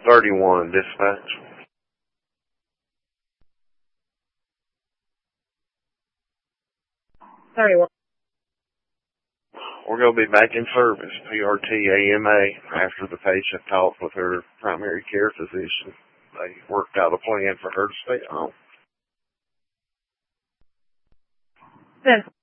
31, dispatch. Sorry, We're going to be back in service, PRT AMA, after the patient talked with her primary care physician. They worked out a plan for her to stay home. then